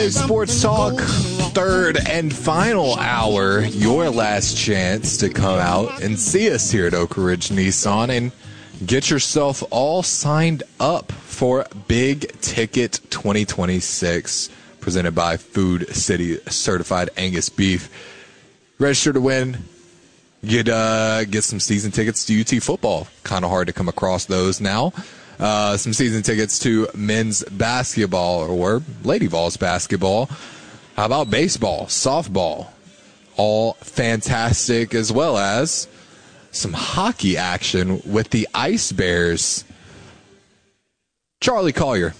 Sports Talk, third and final hour. Your last chance to come out and see us here at Oak Ridge Nissan and get yourself all signed up for Big Ticket 2026, presented by Food City Certified Angus Beef. Register to win. Get some season tickets to UT football. Kind of hard to come across those now. Some season tickets to men's basketball or Lady Vols basketball. How about baseball, softball? All fantastic, as well as some hockey action with the Ice Bears. Charlie Collier.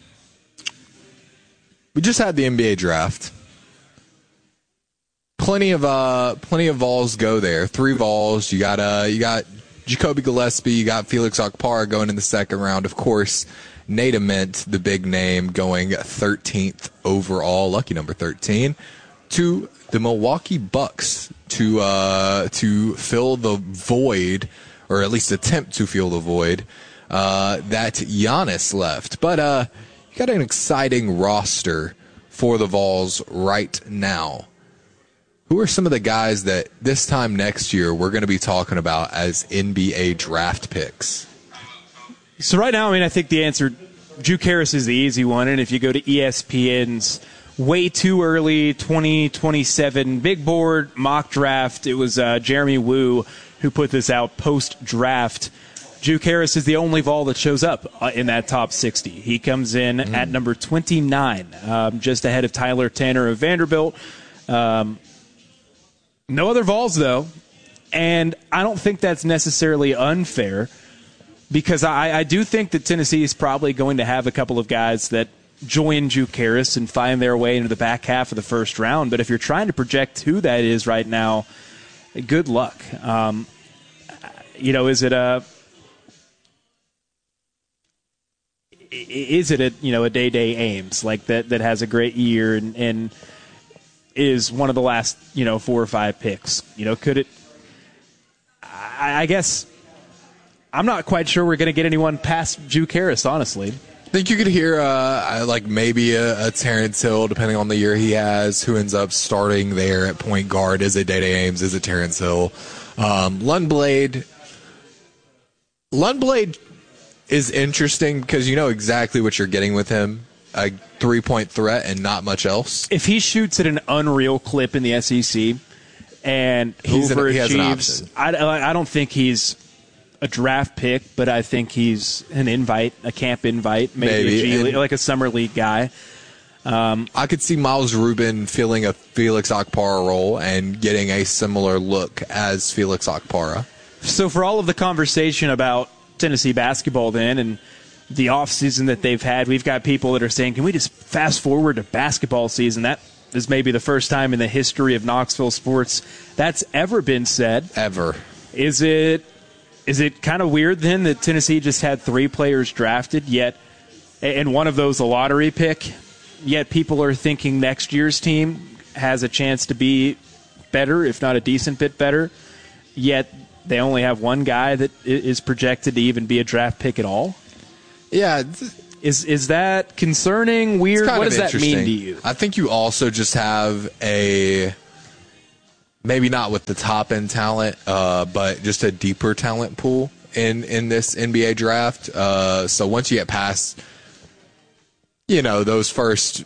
We just had the NBA draft. Plenty of Vols go there. 3 Vols. You got Jacoby Gillespie, you got Felix Okpara going in the second round. Of course, Nate Ament, the big name, going 13th overall, lucky number 13, to the Milwaukee Bucks to fill the void, or at least attempt to fill the void that Giannis left. But you got an exciting roster for the Vols right now. Who are some of the guys that this time next year we're going to be talking about as NBA draft picks? So right now, I think the answer, Juke Harris is the easy one. And if you go to ESPN's way too early 2027 big board mock draft, it was Jeremy Wu who put this out post-draft. Juke Harris is the only Vol that shows up in that top 60. He comes in at number 29, just ahead of Tyler Tanner of Vanderbilt. No other Vols, though, and I don't think that's necessarily unfair because I do think that Tennessee is probably going to have a couple of guys that join Juke Harris and find their way into the back half of the first round. But if you're trying to project who that is right now, good luck. Is it a Day Ames like that has a great year and is one of the last, 4 or 5 picks. Could it? I guess I'm not quite sure we're going to get anyone past Juke Harris, honestly. I think you could hear maybe a Terrence Hill, depending on the year he has, who ends up starting there at point guard. Is it Day Ames? Is it Terrence Hill? Lundblade is interesting because you know exactly what you're getting with him. A 3-point threat and not much else. If he shoots at an unreal clip in the SEC and he has an overachieves, option. I don't think he's a draft pick, but I think he's an invite, a camp invite, maybe like a summer league guy. I could see Miles Rubin filling a Felix Okpara role and getting a similar look as Felix Okpara. So for all of the conversation about Tennessee basketball then and the offseason that they've had, we've got people that are saying, can we just fast forward to basketball season? That is maybe the first time in the history of Knoxville sports that's ever been said. Ever. Is it kind of weird then that Tennessee just had 3 players drafted, yet, and one of those a lottery pick, yet people are thinking next year's team has a chance to be better, if not a decent bit better, yet they only have one guy that is projected to even be a draft pick at all? Yeah. Is that concerning, weird? What does that mean to you? I think you also just have maybe not with the top-end talent, but just a deeper talent pool in this NBA draft. So once you get past, those first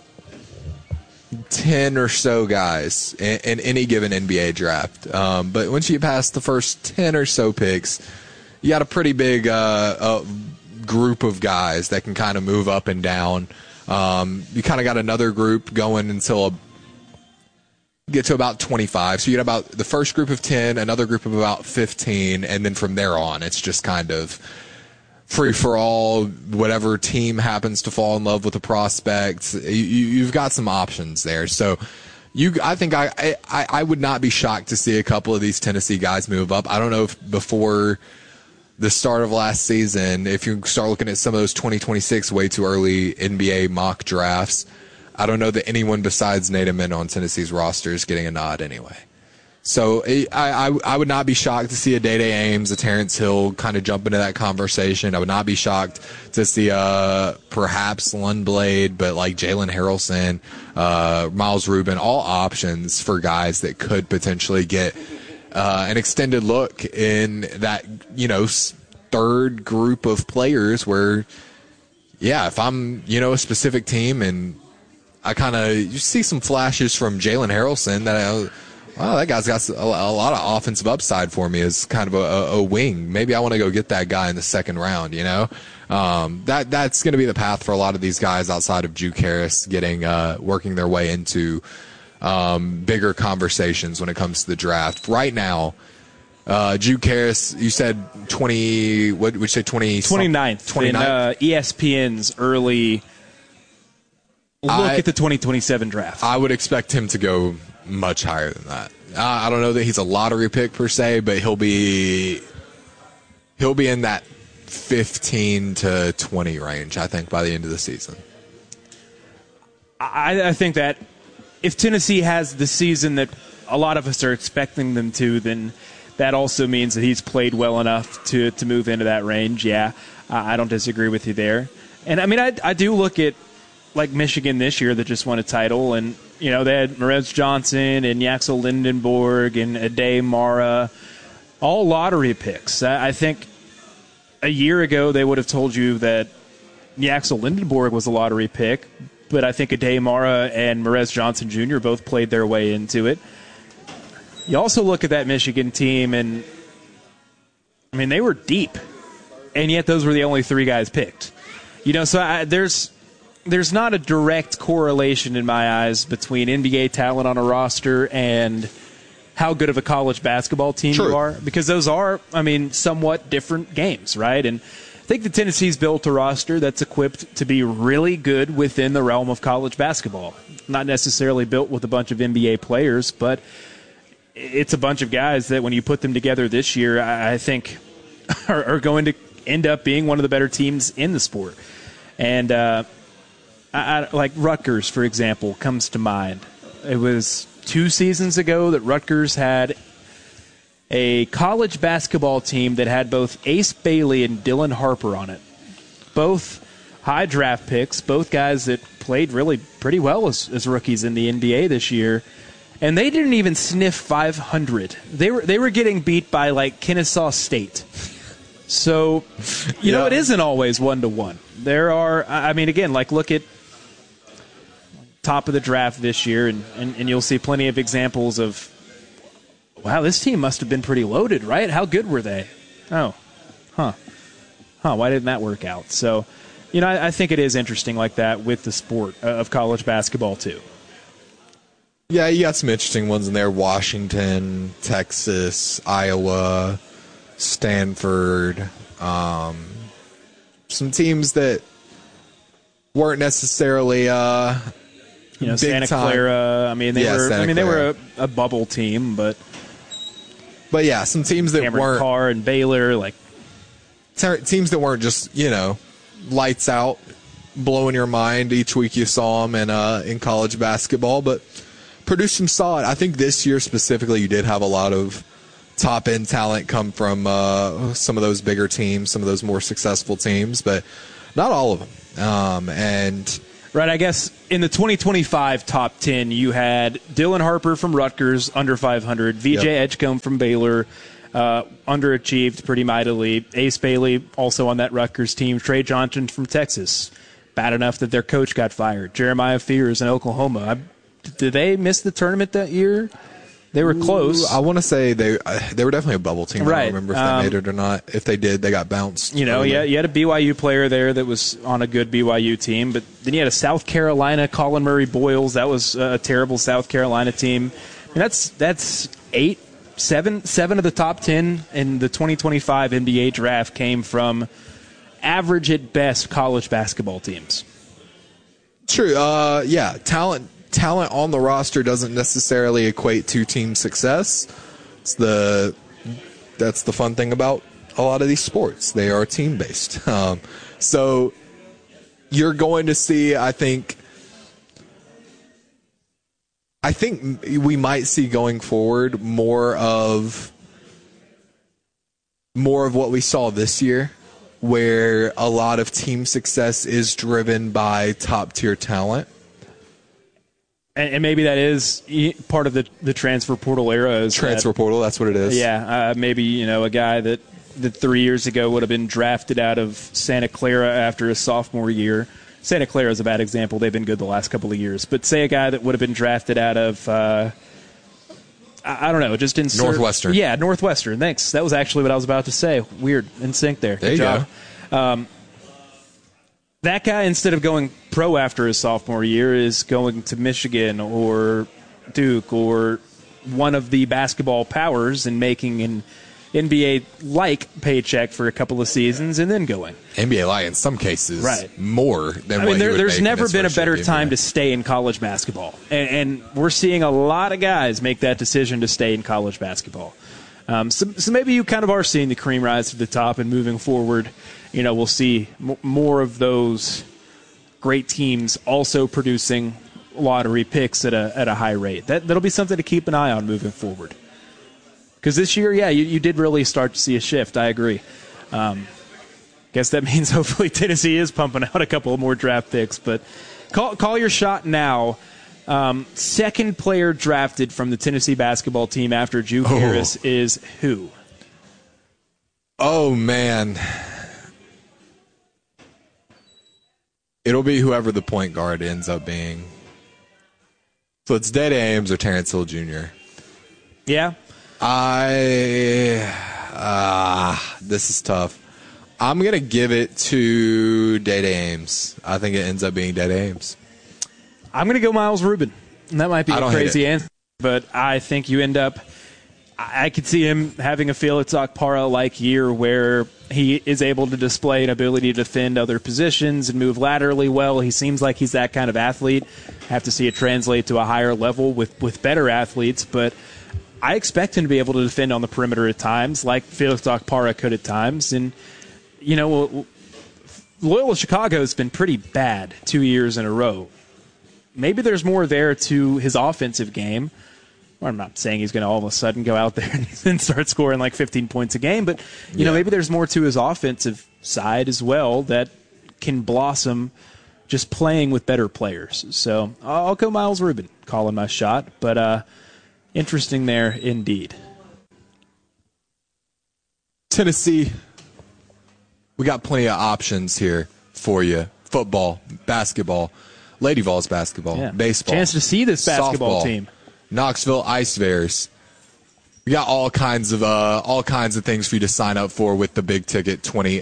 10 or so guys in any given NBA draft, but once you get past the first 10 or so picks, you got a pretty big group of guys that can kind of move up and down. You kind of got another group going until get to about 25. So you get about the first group of 10, another group of about 15, and then from there on, it's just kind of free for all. Whatever team happens to fall in love with the prospect, you've got some options there. So I think I would not be shocked to see a couple of these Tennessee guys move up. I don't know if before the start of last season, if you start looking at some of those 2026 way too early NBA mock drafts, I don't know that anyone besides Nate Ament on Tennessee's roster is getting a nod anyway. So I would not be shocked to see a Day-Day Ames, a Terrence Hill kind of jump into that conversation. I would not be shocked to see perhaps Lundblade, but like Jalen Harrelson, Miles Rubin, all options for guys that could potentially get an extended look in that, third group of players where, yeah, if I'm, a specific team and I you see some flashes from Jalen Harrelson that that guy's got a lot of offensive upside for me as kind of a wing. Maybe I want to go get that guy in the second round, That's going to be the path for a lot of these guys outside of Juke Harris working their way into bigger conversations when it comes to the draft. Right now, Juke Harris, you said 20, what would you say, 29th. 29th. In ESPN's early look at the 2027 draft. I would expect him to go much higher than that. I don't know that he's a lottery pick per se, but he'll be in that 15 to 20 range, I think, by the end of the season. I think that if Tennessee has the season that a lot of us are expecting them to, then that also means that he's played well enough to move into that range. Yeah, I don't disagree with you there. And, I do look at, like, Michigan this year that just won a title, and they had Merez Johnson and Yaxel Lindenborg and Ade Mara, all lottery picks. I think a year ago they would have told you that Yaxel Lindenborg was a lottery pick, but I think Ade Mara and Merez Johnson Jr. both played their way into it. You also look at that Michigan team, and, they were deep, and yet those were the only three guys picked. So there's not a direct correlation in my eyes between NBA talent on a roster and how good of a college basketball team True. you are, because those are, somewhat different games, right? And I think the Tennessee's built a roster that's equipped to be really good within the realm of college basketball. Not necessarily built with a bunch of NBA players, but it's a bunch of guys that when you put them together this year, I think are going to end up being one of the better teams in the sport. And, like Rutgers, for example, comes to mind. It was 2 seasons ago that Rutgers had a college basketball team that had both Ace Bailey and Dylan Harper on it. Both high draft picks, both guys that played really pretty well as rookies in the NBA this year. And they didn't even sniff 500. They were getting beat by, like, Kennesaw State. So, it isn't always 1-to-1. There are, again, like, look at top of the draft this year, and you'll see plenty of examples of, wow, this team must have been pretty loaded, right? How good were they? Oh, why didn't that work out? So, I think it is interesting like that with the sport of college basketball, too. Yeah, you got some interesting ones in there. Washington, Texas, Iowa, Stanford. Some teams that weren't necessarily Santa Clara. They were a bubble team, but yeah, some teams that Cameron weren't Carr and Baylor, like teams that weren't just lights out, blowing your mind each week you saw them in college basketball, but produced some solid. I think this year specifically, you did have a lot of top end talent come from some of those bigger teams, some of those more successful teams, but not all of them. Right, I guess in the 2025 top 10, you had Dylan Harper from Rutgers, under 500. VJ Edgecombe from Baylor, underachieved pretty mightily. Ace Bailey, also on that Rutgers team. Trey Johnson from Texas, bad enough that their coach got fired. Jeremiah Fears in Oklahoma. Did they miss the tournament that year? They were close. I want to say they were definitely a bubble team. Right. I don't remember if they made it or not. If they did, they got bounced. You had a BYU player there that was on a good BYU team, but then you had a South Carolina, Colin Murray Boyles. That was a terrible South Carolina team. And that's 7 of the top 10 in the 2025 NBA draft came from average at best college basketball teams. True. Talent on the roster doesn't necessarily equate to team success. That's the fun thing about a lot of these sports. They are team based. So you're going to see, I think I think we might see going forward more of what we saw this year, where a lot of team success is driven by top-tier talent. And maybe that is part of the transfer portal era. Portal, that's what it is. Yeah, maybe a guy that 3 years ago would have been drafted out of Santa Clara after his sophomore year. Santa Clara is a bad example. They've been good the last couple of years. But say a guy that would have been drafted out of, I don't know, just in Northwestern. Yeah, Northwestern. Thanks. That was actually what I was about to say. Weird. In sync there. There you job. Go. That guy, instead of going pro after his sophomore year, is going to Michigan or Duke or one of the basketball powers and making an NBA-like paycheck for a couple of seasons and then going. NBA-like in some cases, right? More than what there's never been a better time to stay in college basketball, and we're seeing a lot of guys make that decision to stay in college basketball. So maybe you kind of are seeing the cream rise to the top, and moving forward, we'll see more of those great teams also producing lottery picks at a high rate. That'll be something to keep an eye on moving forward. Because this year, you did really start to see a shift. I agree. Guess that means hopefully Tennessee is pumping out a couple more draft picks. But call your shot now. Second player drafted from the Tennessee basketball team after Juke Harris is who? Oh, man. It'll be whoever the point guard ends up being. So it's Dede Ames or Terrence Hill Jr. Yeah. This is tough. I'm going to give it to Dede Ames. I think it ends up being Dede Ames. I'm going to go Miles Rubin. And that might be a crazy answer, but I think you end up – I could see him having a Felix Okpara-like year where he is able to display an ability to defend other positions and move laterally well. He seems like he's that kind of athlete. Have to see it translate to a higher level with better athletes, but I expect him to be able to defend on the perimeter at times, like Felix Okpara could at times. And, Loyola Chicago has been pretty bad 2 years in a row. Maybe there's more there to his offensive game. Well, I'm not saying he's going to all of a sudden go out there and start scoring like 15 points a game, but maybe there's more to his offensive side as well that can blossom just playing with better players. So I'll go Miles Rubin, calling my shot, but interesting there indeed. Tennessee, we got plenty of options here for you. Football, basketball, Lady Vols basketball, baseball. Chance to see this basketball team. Knoxville Ice Bears. We got all kinds of things for you to sign up for with the Big Ticket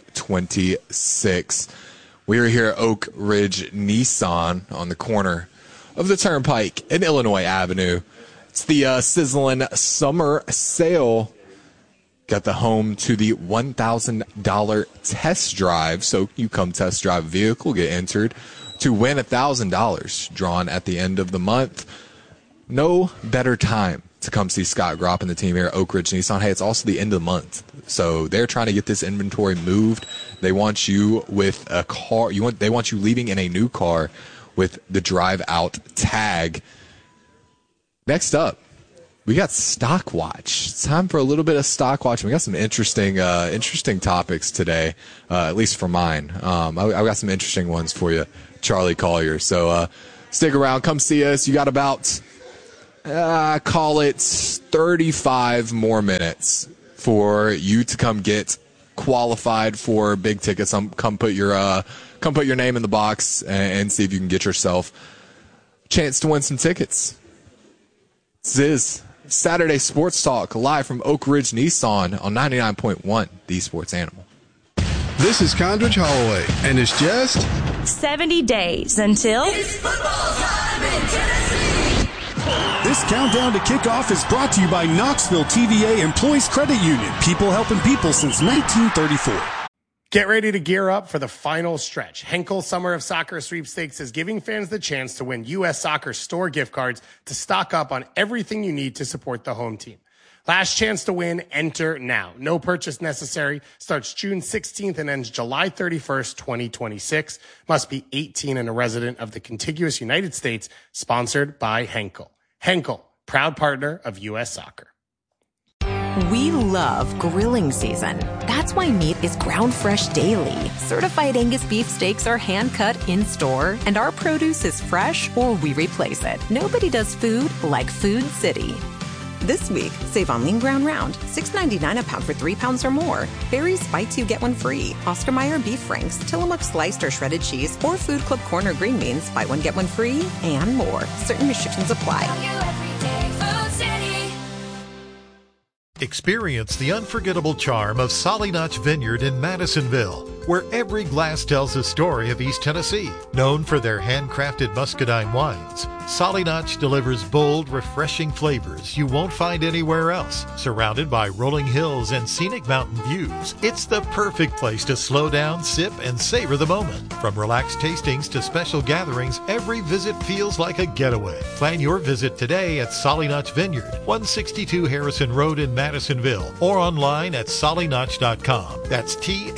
2026. We are here at Oak Ridge Nissan on the corner of the Turnpike and Illinois Avenue. It's the sizzling summer sale. Got the home to the $1,000 test drive. So you come test drive a vehicle, get entered to win $1,000 drawn at the end of the month. No better time to come see Scott Gropp and the team here at Oak Ridge Nissan. Hey, it's also the end of the month, so they're trying to get this inventory moved. They want you with a car. They want you leaving in a new car with the drive out tag. Next up, we got Stockwatch. It's time for a little bit of Stockwatch. We got some interesting topics today, at least for mine. I've got some interesting ones for you, Charlie Collier. So stick around, come see us. You got about call it 35 more minutes for you to come get qualified for big tickets. Come put your name in the box and see if you can get yourself a chance to win some tickets. This is Saturday Sports Talk live from Oak Ridge Nissan on 99.1 The Sports Animal. This is Condridge Holloway, and it's just 70 days until it's football time in Tennessee. This countdown to kickoff is brought to you by Knoxville TVA Employees Credit Union. People helping people since 1934. Get ready to gear up for the final stretch. Henkel Summer of Soccer Sweepstakes is giving fans the chance to win U.S. Soccer store gift cards to stock up on everything you need to support the home team. Last chance to win, enter now. No purchase necessary. Starts June 16th and ends July 31st, 2026. Must be 18 and a resident of the contiguous United States. Sponsored by Henkel. Henkel, proud partner of U.S. Soccer. We love grilling season. That's why meat is ground fresh daily. Certified Angus beef steaks are hand cut in store, and our produce is fresh or we replace it. Nobody does food like Food City. This week, save on lean ground round, $6.99 a pound for 3 pounds or more. Barry's Bites You Get One Free. Oscar Mayer beef franks, Tillamook sliced or shredded cheese, or Food Club Corner green beans. Buy one, get one free, and more. Certain restrictions apply. Experience the unforgettable charm of Solly Notch Vineyard in Madisonville, where every glass tells a story of East Tennessee. Known for their handcrafted muscadine wines, Solly Notch delivers bold, refreshing flavors you won't find anywhere else. Surrounded by rolling hills and scenic mountain views, it's the perfect place to slow down, sip, and savor the moment. From relaxed tastings to special gatherings, every visit feels like a getaway. Plan your visit today at Solly Notch Vineyard, 162 Harrison Road in Madisonville, or online at sollynotch.com. That's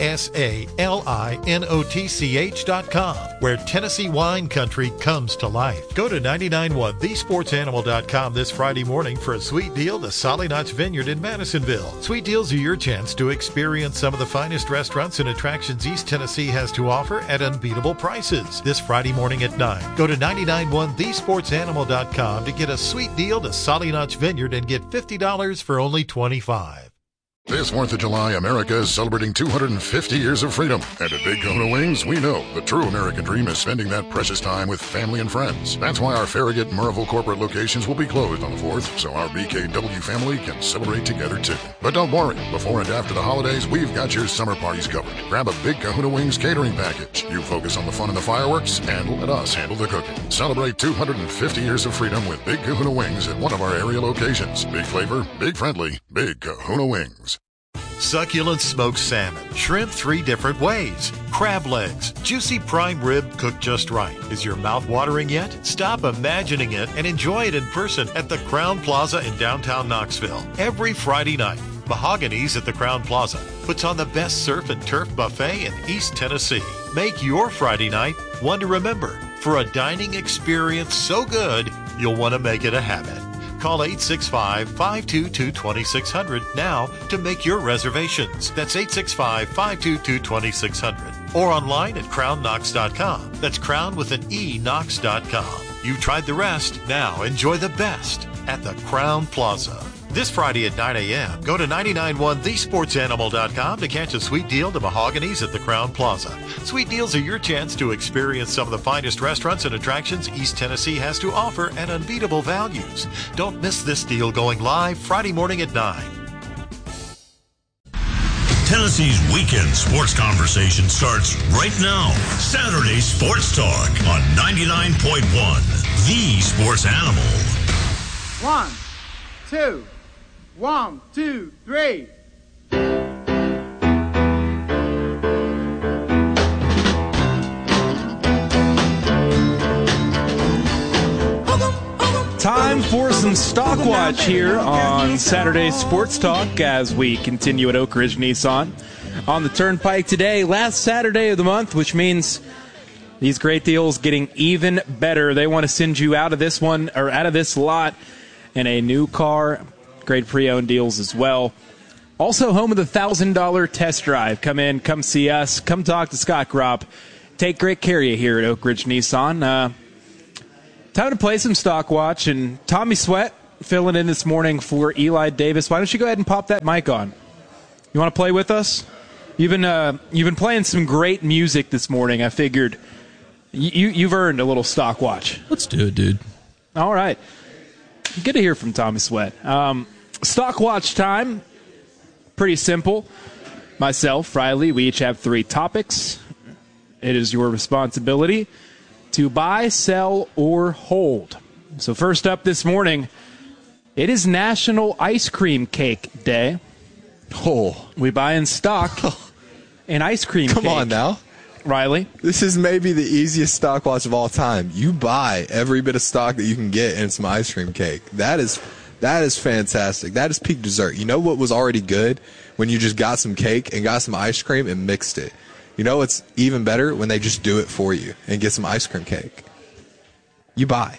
TSALINOTCH.com, where Tennessee wine country comes to life. Go to 991thesportsanimal.com this Friday morning for a sweet deal to Solly Notch Vineyard in Madisonville. Sweet deals are your chance to experience some of the finest restaurants and attractions East Tennessee has to offer at unbeatable prices. This Friday morning at 9. Go to 991thesportsanimal.com to get a sweet deal to Solly Notch Vineyard and get $50 for only $25. This 4th of July, America is celebrating 250 years of freedom. And at Big Kahuna Wings, we know the true American dream is spending that precious time with family and friends. That's why our Farragut and Murrayville corporate locations will be closed on the 4th, so our BKW family can celebrate together too. But don't worry, before and after the holidays, we've got your summer parties covered. Grab a Big Kahuna Wings catering package. You focus on the fun and the fireworks, and let us handle the cooking. Celebrate 250 years of freedom with Big Kahuna Wings at one of our area locations. Big flavor, big friendly, Big Kahuna Wings. Succulent smoked salmon, shrimp 3 different ways, crab legs, juicy prime rib cooked just right. Is your mouth watering yet? Stop imagining it and enjoy it in person at the Crown Plaza in downtown Knoxville. Every Friday night, Mahogany's at the Crown Plaza puts on the best surf and turf buffet in East Tennessee. Make your Friday night one to remember for a dining experience so good you'll want to make it a habit. Call 865-522-2600 now to make your reservations. That's 865-522-2600. Or online at crownknox.com. That's crown with an E, knox.com. You've tried the rest. Now enjoy the best at the Crown Plaza. This Friday at 9 a.m., go to 991thesportsanimal.com to catch a sweet deal to Mahogany's at the Crown Plaza. Sweet deals are your chance to experience some of the finest restaurants and attractions East Tennessee has to offer at unbeatable values. Don't miss this deal going live Friday morning at 9. Tennessee's weekend sports conversation starts right now. Saturday Sports Talk on 99.1, The Sports Animal. 1, 2, 1, 2, 3. Time for some stock watch here on Saturday Sports Talk as we continue at Oak Ridge Nissan on the Turnpike today, last Saturday of the month, which means these great deals getting even better. They want to send you out of this one or out of this lot in a new car. Great pre-owned deals as well. Also, home of the $1,000 test drive. Come in, come see us, come talk to Scott Gropp. Take great care of you here at Oak Ridge Nissan. Time to play some stock watch, and Tommy Sweat filling in this morning for Eli Davis. Why don't you go ahead and pop that mic on? You want to play with us? You've been playing some great music this morning. I figured you've earned a little stock watch. Let's do it, dude. All right. Good to hear from Tommy Sweat. Stock watch time. Pretty simple. Myself, Riley, we each have 3 topics. It is your responsibility to buy, sell, or hold. So first up this morning, it is National Ice Cream Cake Day. Oh. We buy in stock an ice cream cake. Come on now. Riley? This is maybe the easiest stock watch of all time. You buy every bit of stock that you can get in some ice cream cake. That is fantastic. That is peak dessert. You know what was already good? When you just got some cake and got some ice cream and mixed it. You know what's even better? When they just do it for you and get some ice cream cake. You buy.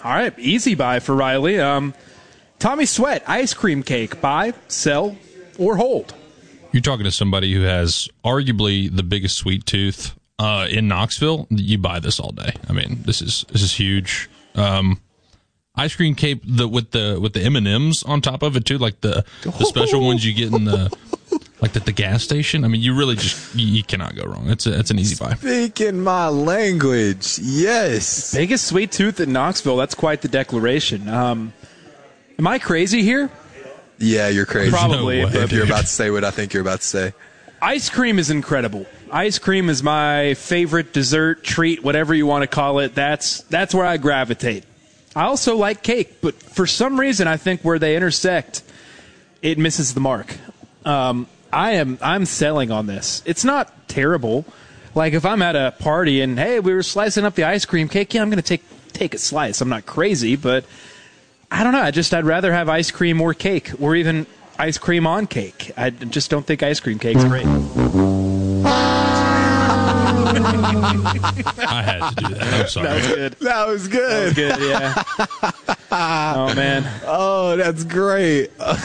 All right, easy buy for Riley. Tommy Sweat, ice cream cake, buy, sell, or hold? You're talking to somebody who has arguably the biggest sweet tooth in Knoxville. You buy this all day. I mean, this is huge. Ice cream cake with the M&Ms on top of it too, like the special ones you get in the like at the gas station. I mean, you really just you cannot go wrong. It's an easy buy. Speaking my language, yes. Biggest sweet tooth in Knoxville. That's quite the declaration. Am I crazy here? Yeah, you're crazy. Probably. No way, if you're about to say what I think you're about to say. Ice cream is incredible. Ice cream is my favorite dessert, treat, whatever you want to call it. That's where I gravitate. I also like cake, but for some reason, I think where they intersect, it misses the mark. I'm selling on this. It's not terrible. Like if I'm at a party and hey, we were slicing up the ice cream cake, yeah, I'm going to take a slice. I'm not crazy, but I don't know. I'd rather have ice cream or cake, or even ice cream on cake. I just don't think ice cream cake's great. I had to do that. I'm sorry. That was good. That was good. That was good, yeah. Oh, man. Oh, that's great.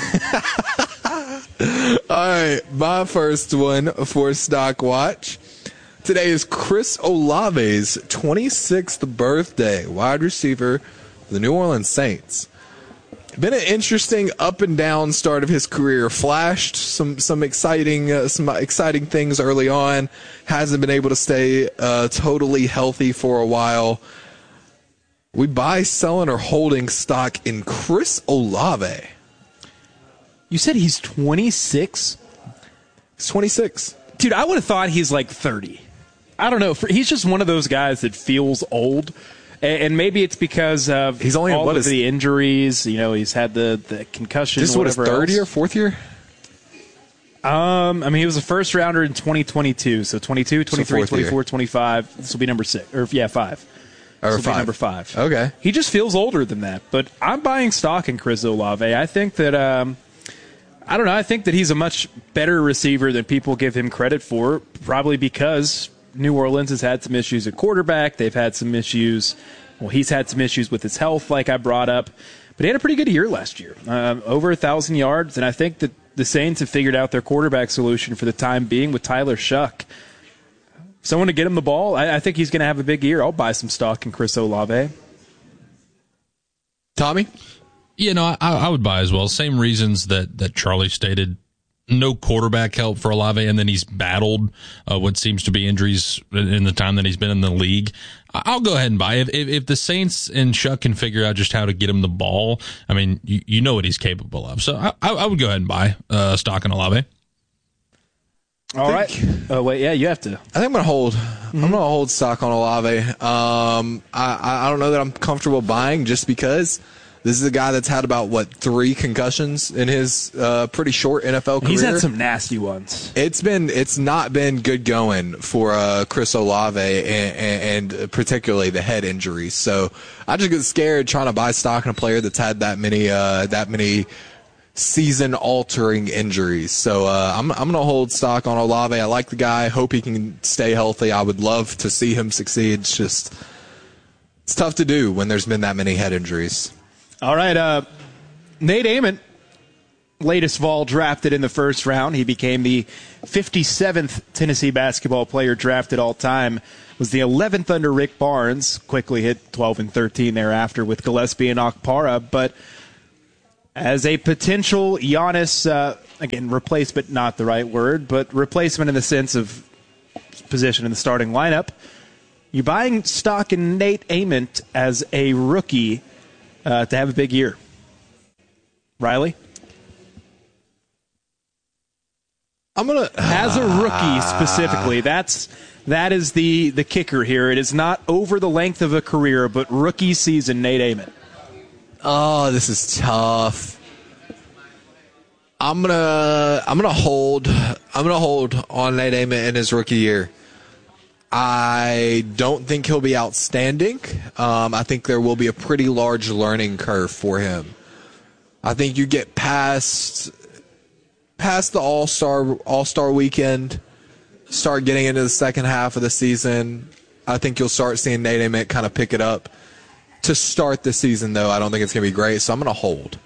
All right, my first one for Stock Watch. Today is Chris Olave's 26th birthday, wide receiver for the New Orleans Saints. Been an interesting up and down start of his career. Flashed some exciting things early on. Hasn't been able to stay totally healthy for a while. We buy, selling, or holding stock in Chris Olave. You said he's 26? He's 26. Dude, I would have thought he's like 30. I don't know. He's just one of those guys that feels old. And maybe it's because of he's only all of the injuries. You know, he's had the concussion. This is what, his third year, fourth year? I mean, he was a first rounder in 2022. So 22, 23, so 24, 25. This will be number 6. Or, yeah, 5. Or this will 5. be number 5. Okay. He just feels older than that. But I'm buying stock in Chris Olave. I think that, I don't know. I think that he's a much better receiver than people give him credit for, probably because New Orleans has had some issues at quarterback. They've had some issues. Well, he's had some issues with his health, like I brought up. But he had a pretty good year last year, over 1,000 yards. And I think that the Saints have figured out their quarterback solution for the time being with Tyler Shuck. Someone to get him the ball. I think he's going to have a big year. I'll buy some stock in Chris Olave. Tommy? Yeah, no, I would buy as well. Same reasons that Charlie stated. No quarterback help for Olave, and then he's battled what seems to be injuries in the time that he's been in the league. I'll go ahead and buy it. If the Saints and Shuck can figure out just how to get him the ball, I mean, you know what he's capable of. So I would go ahead and buy stock in Olave. All right. Oh, wait, yeah, you have to. I think I'm going to hold. I'm going to hold stock on Olave. I don't know that I'm comfortable buying just because this is a guy that's had about, 3 concussions in his pretty short NFL career. He's had some nasty ones. It's not been good going for Chris Olave and particularly the head injuries. So I just get scared trying to buy stock in a player that's had that many season-altering injuries. So I'm going to hold stock on Olave. I like the guy. Hope he can stay healthy. I would love to see him succeed. It's tough to do when there's been that many head injuries. All right, Nate Amon, latest Vol drafted in the first round. He became the 57th Tennessee basketball player drafted all time. Was the 11th under Rick Barnes. Quickly hit 12 and 13 thereafter with Gillespie and Okpara. But as a potential Giannis, again, replacement, not the right word, but replacement in the sense of position in the starting lineup, you're buying stock in Nate Amon as a rookie to have a big year. Riley? I'm going to... As a rookie specifically, that is the kicker here. It is not over the length of a career, but rookie season, Nate Amon. Oh, this is tough. I'm gonna hold on Nate Amon in his rookie year. I don't think he'll be outstanding. I think there will be a pretty large learning curve for him. I think you get past the All-Star weekend, start getting into the second half of the season. I think you'll start seeing Nate Amon kind of pick it up To start the season, though, I don't think it's going to be great, so I'm going to hold.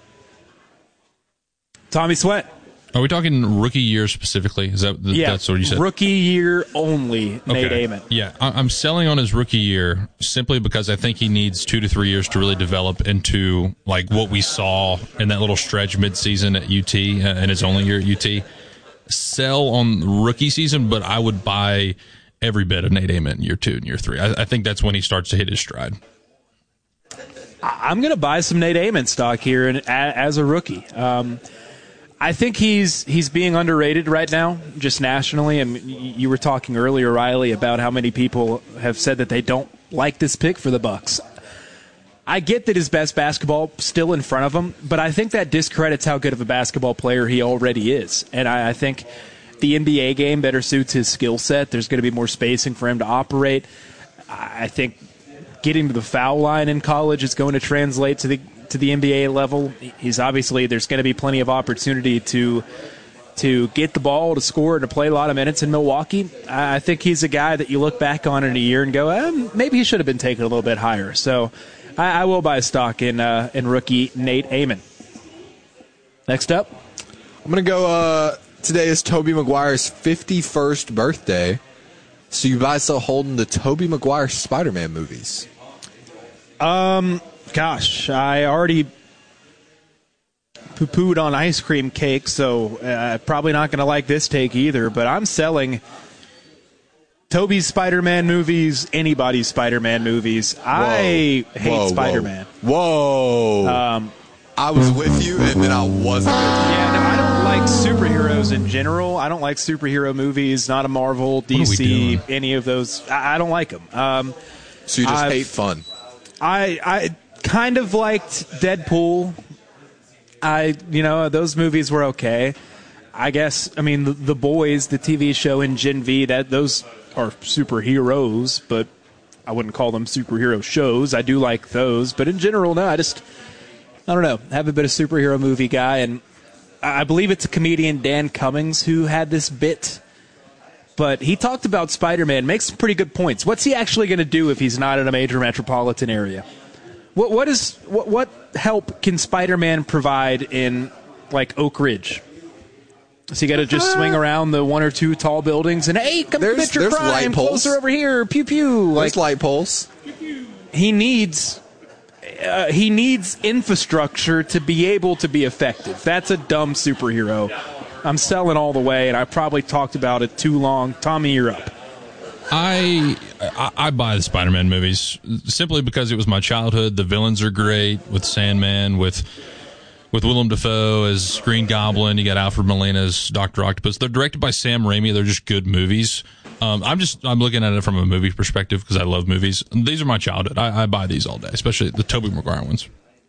Tommy Sweat. Are we talking rookie year specifically? Is that that's what you said? Rookie year only, Nate Amon. Yeah, I'm selling on his rookie year simply because I think he needs 2 to 3 years to really develop into like what we saw in that little stretch midseason at UT and his only year at UT. Sell on rookie season, but I would buy every bit of Nate Amon in year 2 and year 3. I think that's when he starts to hit his stride. I'm going to buy some Nate Amon stock here as a rookie. I think he's being underrated right now, just nationally. And you were talking earlier, Riley, about how many people have said that they don't like this pick for the Bucks. I get that his best basketball still in front of him, but I think that discredits how good of a basketball player he already is. And I think the NBA game better suits his skill set. There's going to be more spacing for him to operate. I think getting to the foul line in college is going to translate to the NBA level. He's obviously, there's going to be plenty of opportunity to get the ball, to score, and to play a lot of minutes in Milwaukee. I think he's a guy that you look back on in a year and go, maybe he should have been taken a little bit higher. So I will buy stock in rookie Nate Amon. Next up, I'm going to go. Today is Tobey Maguire's 51st birthday. So you buy still holding the Tobey Maguire Spider-Man movies? Gosh, I already poo-pooed on ice cream cake, so probably not going to like this take either, but I'm selling Tobey's Spider-Man movies, anybody's Spider-Man movies. I hate Spider-Man. Whoa. I was with you, and then I wasn't with you. Yeah, no, I don't like superheroes in general. I don't like superhero movies, not a Marvel, DC, any of those. I don't like them. So you just hate fun. I kind of liked Deadpool. Those movies were okay. I guess, The Boys, the TV show, and Gen V, those are superheroes, but I wouldn't call them superhero shows. I do like those, but in general, no, I don't know. Haven't been a superhero movie guy, and I believe it's a comedian, Dan Cummings, who had this bit, but he talked about Spider-Man, makes some pretty good points. What's he actually going to do if he's not in a major metropolitan area? What help can Spider-Man provide in, like, Oak Ridge? Is he got to just swing around the 1 or 2 tall buildings and, hey, come commit your crime, closer over here, pew pew. There's light poles. He needs infrastructure to be able to be effective. That's a dumb superhero. I'm selling all the way, and I probably talked about it too long. Tommy, you're up. I buy the Spider-Man movies simply because it was my childhood. The villains are great with Sandman, with Willem Dafoe as Green Goblin. You got Alfred Molina as Dr. Octopus. They're directed by Sam Raimi. They're just good movies. I'm looking at it from a movie perspective because I love movies. These are my childhood. I buy these all day, especially the Tobey Maguire ones.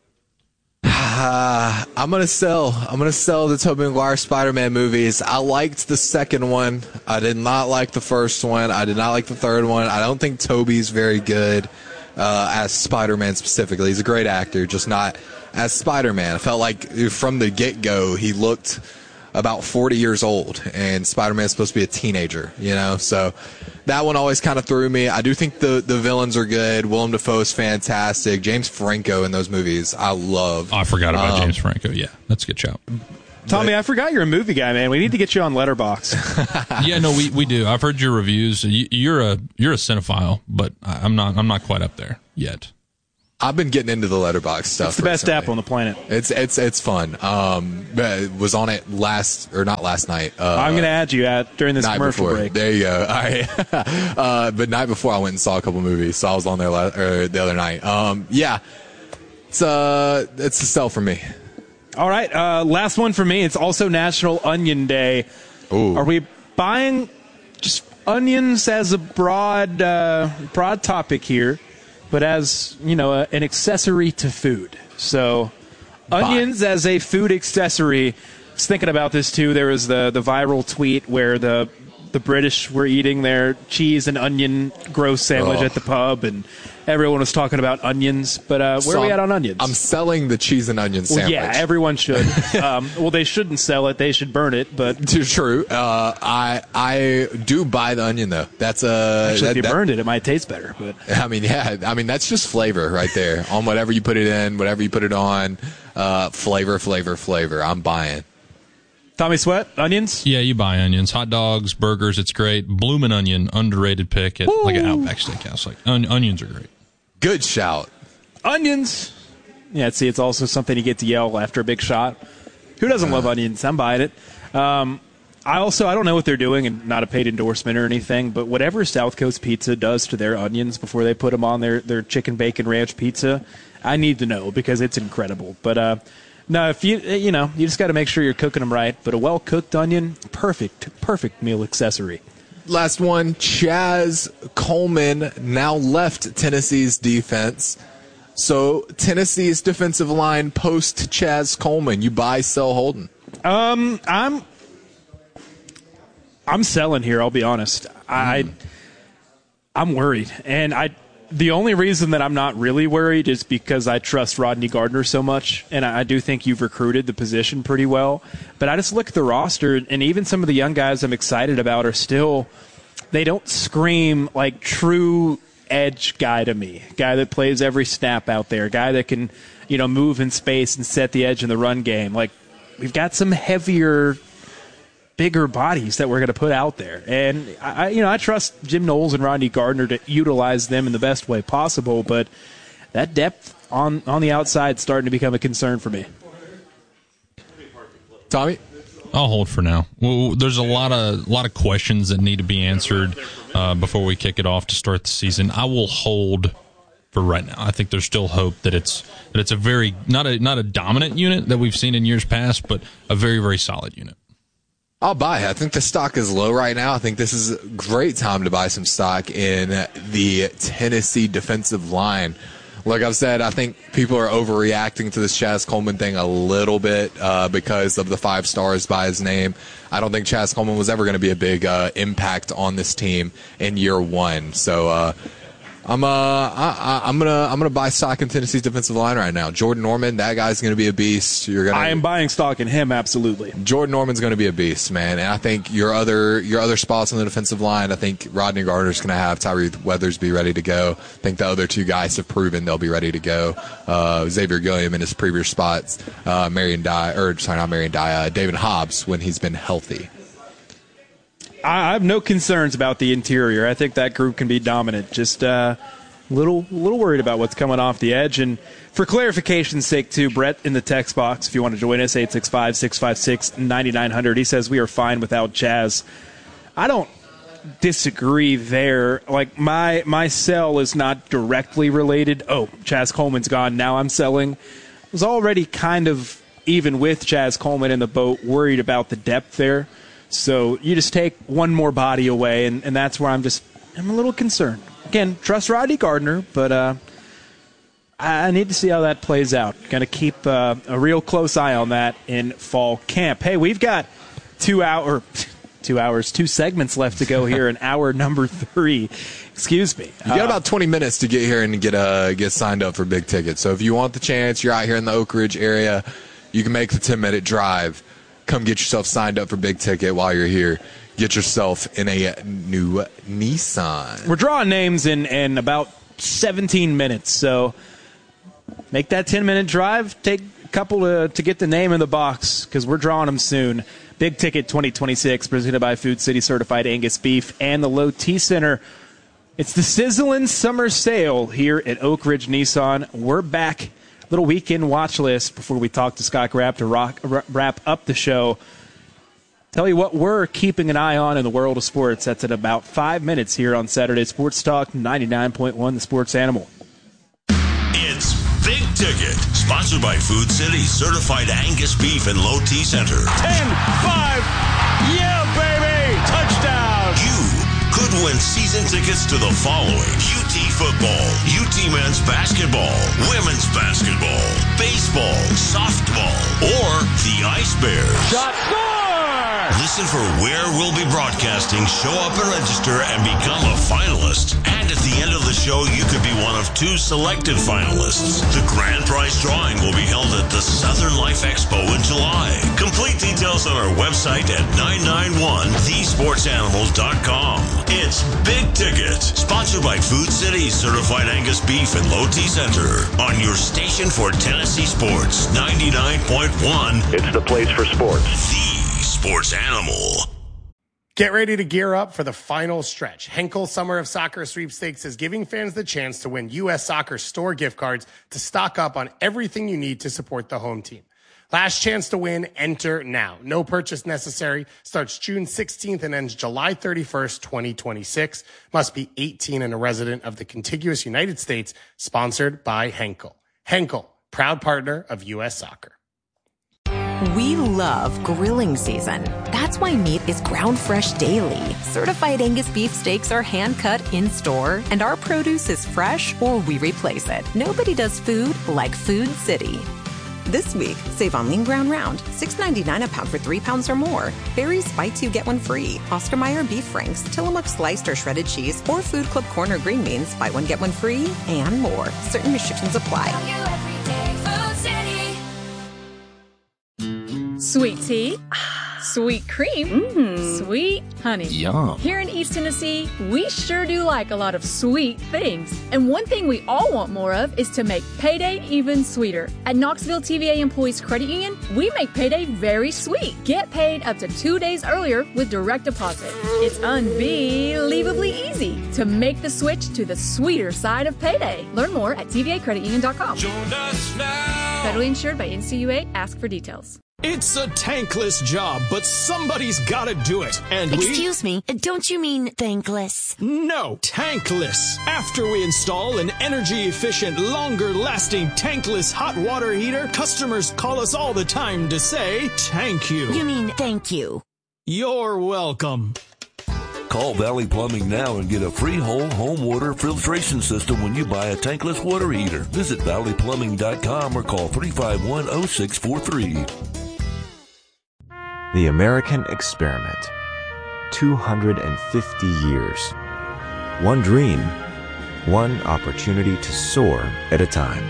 I'm gonna sell the Tobey Maguire Spider-Man movies. I liked the second one. I did not like the first one. I did not like the third one. I don't think Tobey's very good as Spider-Man specifically. He's a great actor, just not as Spider-Man. I felt like from the get-go he looked about 40 years old, and Spider-Man's supposed to be a teenager, so that one always kind of threw me. I do think the villains are good. Willem Dafoe's fantastic. James Franco in those movies I love. I forgot about James Franco. Yeah, that's a good shout. Tommy, I forgot you're a movie guy, man. We need to get you on Letterboxd. Yeah, no, we do. I've heard your reviews. You're a cinephile, but I'm not quite up there yet. I've been getting into the Letterboxd stuff. It's the best app on the planet. It's fun. It was on it not last night. I'm going to add you during this commercial break. There you go. All right. But night before I went and saw a couple movies, so I was on there the other night. Yeah, it's a sell for me. All right. Last one for me. It's also National Onion Day. Ooh. Are we buying just onions as a broad topic here? But as, an accessory to food. So, onions as a food accessory. I was thinking about this, too. There was the viral tweet where the the British were eating their cheese and onion gross sandwich at the pub, and everyone was talking about onions. But where are we at on onions? I'm selling the cheese and onion sandwich. Well, yeah, everyone should. Well, they shouldn't sell it; they should burn it. But true. I do buy the onion though. That's actually, if you burned it might taste better. But I mean, that's just flavor right there on whatever you put it in, whatever you put it on. Flavor. I'm buying. Tommy Sweat, onions? Yeah, you buy onions. Hot dogs, burgers, it's great. Bloomin' Onion, underrated pick at like an Outback Steakhouse. Like onions are great. Good shout. Onions. Yeah, see, it's also something you get to yell after a big shot. Who doesn't love onions? I'm buying it. I don't know what they're doing, and not a paid endorsement or anything, but whatever South Coast Pizza does to their onions before they put them on their chicken bacon ranch pizza, I need to know because it's incredible. But no, if you just got to make sure you're cooking them right. But a well-cooked onion, perfect meal accessory. Last one, Chaz Coleman now left Tennessee's defense. So Tennessee's defensive line post Chaz Coleman, you buy, sell, holding? I'm selling here. I'll be honest. I'm worried, and the only reason that I'm not really worried is because I trust Rodney Gardner so much, and I do think you've recruited the position pretty well. But I just look at the roster, and even some of the young guys I'm excited about are still – they don't scream like true edge guy to me, guy that plays every snap out there, guy that can, move in space and set the edge in the run game. Like, we've got some heavier – bigger bodies that we're going to put out there. And I trust Jim Knowles and Rodney Gardner to utilize them in the best way possible, but that depth on the outside is starting to become a concern for me. Tommy? I'll hold for now. Well, there's a lot of questions that need to be answered before we kick it off to start the season. I will hold for right now. I think there's still hope that it's a very not a dominant unit that we've seen in years past, but a very, very solid unit. I'll buy it. I think the stock is low right now. I think this is a great time to buy some stock in the Tennessee defensive line. Like I've said, I think people are overreacting to this Chaz Coleman thing a little bit because of the 5 stars by his name. I don't think Chaz Coleman was ever going to be a big impact on this team in year one. So I'm gonna buy stock in Tennessee's defensive line right now. Jordan Norman, that guy's gonna be a beast. I am buying stock in him, absolutely. Jordan Norman's gonna be a beast, man. And I think your other spots on the defensive line, I think Rodney Gardner's gonna have Tyree Weathersby ready to go. I think the other 2 guys have proven they'll be ready to go. Xavier Gilliam in his previous spots, David Hobbs when he's been healthy. I have no concerns about the interior. I think that group can be dominant. Just a little worried about what's coming off the edge. And for clarification's sake, too, Brett in the text box, if you want to join us, 865-656-9900. He says we are fine without Chaz. I don't disagree there. Like, my sell is not directly related. Oh, Chaz Coleman's gone. Now I'm selling. I was already kind of, even with Chaz Coleman in the boat, worried about the depth there. So you just take one more body away, and that's where I'm a little concerned. Again, trust Rodney Gardner, but I need to see how that plays out. Going to keep a real close eye on that in fall camp. Hey, we've got 2 segments left to go here in hour number 3. Excuse me. You got about 20 minutes to get here and get signed up for Big Ticket. So if you want the chance, you're out here in the Oak Ridge area, you can make the 10-minute drive. Come get yourself signed up for Big Ticket while you're here. Get yourself in a new Nissan. We're drawing names in about 17 minutes, so make that 10-minute drive. Take a couple to get the name in the box because we're drawing them soon. Big Ticket 2026 presented by Food City Certified Angus Beef and the Low T Center. It's the sizzling summer sale here at Oak Ridge Nissan. We're back. Little weekend watch list before we talk to Scott Grapp to wrap up the show. Tell you what we're keeping an eye on in the world of sports. That's in about 5 minutes here on Saturday Sports Talk 99.1 The Sports Animal. It's Big Ticket, sponsored by Food City Certified Angus Beef and Low T Center. 10-5, yeah, baby, touchdown. You could win season tickets to the following: UT football, UT men's basketball, women's basketball, baseball, softball, or the Ice Bears. Shot, score! time. Listen for where we'll be broadcasting, show up and register, and become a finalist. And at the end of the show, you could be one of 2 selected finalists. The grand prize drawing will be held at the Southern Life Expo in July. Complete details on our website at 991thesportsanimals.com. It's Big Ticket, sponsored by Food City Certified Angus Beef and Low T Center, on your station for Tennessee Sports 99.1. It's the place for sports. The Sports Animal. Get ready to gear up for the final stretch. Henkel Summer of Soccer Sweepstakes is giving fans the chance to win U.S. Soccer store gift cards to stock up on everything you need to support the home team. Last chance to win, enter now. No purchase necessary. Starts June 16th and ends July 31st, 2026. Must be 18 and a resident of the contiguous United States. Sponsored by Henkel. Henkel, proud partner of U.S. Soccer. We love grilling season. That's why meat is ground fresh daily. Certified Angus beef steaks are hand cut in store, and our produce is fresh or we replace it. Nobody does food like Food City. This week, save on lean ground round, $6.99 a pound for 3 pounds or more. Barry's Buy 2 Get 1 free. Oscar Mayer beef franks, Tillamook sliced or shredded cheese, or Food Club Corner green beans. Buy 1 get 1 free, and more. Certain restrictions apply. Sweet tea, sweet cream, sweet honey. Yum. Here in East Tennessee, we sure do like a lot of sweet things. And one thing we all want more of is to make payday even sweeter. At Knoxville TVA Employees Credit Union, we make payday very sweet. Get paid up to 2 days earlier with direct deposit. It's unbelievably easy to make the switch to the sweeter side of payday. Learn more at tvacreditunion.com. Join us now. Federally insured by NCUA. Ask for details. It's a tankless job, but somebody's gotta do it. And Excuse me, don't you mean thankless? No, tankless. After we install an energy-efficient, longer-lasting tankless hot water heater, customers call us all the time to say, thank you. You mean thank you. You're welcome. Call Valley Plumbing now and get a free whole home water filtration system when you buy a tankless water heater. Visit valleyplumbing.com or call 351-0643. The American Experiment. 250 years. One dream, one opportunity to soar at a time.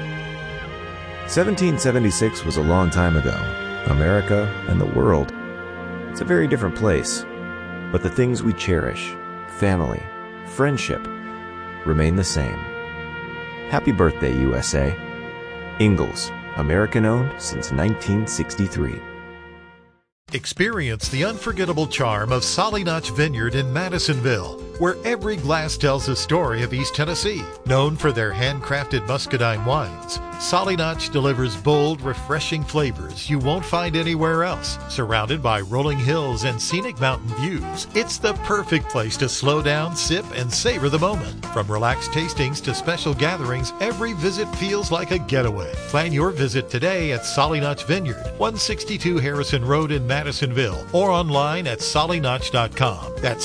1776 was a long time ago. America and the world. It's a very different place. But the things we cherish, family, friendship, remain the same. Happy birthday, USA. Ingalls, American-owned since 1963. Experience the unforgettable charm of Solly Notch Vineyard in Madisonville, where every glass tells a story of East Tennessee. Known for their handcrafted muscadine wines, Solly Notch delivers bold, refreshing flavors you won't find anywhere else. Surrounded by rolling hills and scenic mountain views, it's the perfect place to slow down, sip, and savor the moment. From relaxed tastings to special gatherings, every visit feels like a getaway. Plan your visit today at Solly Notch Vineyard, 162 Harrison Road in Madisonville, or online at sollynotch.com. That's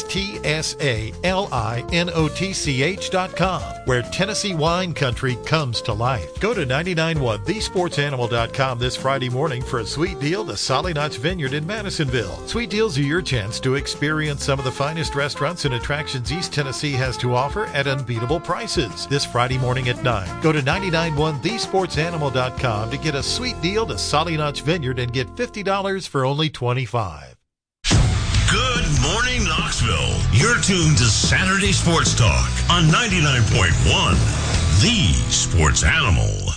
TSALINOTCH.com, where Tennessee wine country comes to life. Go to 991thesportsanimal.com this Friday morning for a sweet deal to Solly Notch Vineyard in Madisonville. Sweet deals are your chance to experience some of the finest restaurants and attractions East Tennessee has to offer at unbeatable prices. This Friday morning at 9. Go to 991thesportsanimal.com to get a sweet deal to Solly Notch Vineyard and get $50 for only $25. Good morning, Knoxville. You're tuned to Saturday Sports Talk on 99.1, The Sports Animal.